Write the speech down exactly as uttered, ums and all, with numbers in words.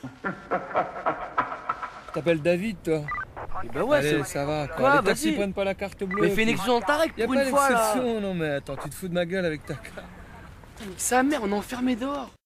T'appelles David, toi? Et bah ouais, allez, c'est... ça va. Quoi, Quoi, les taxis vas-y. prennent pas la carte bleue. Mais fais une exception dans ta règle Y'a pour pas une fois là. d'exception, non mais attends, tu te fous de ma gueule avec ta carte. Sa mère, on est enfermé dehors.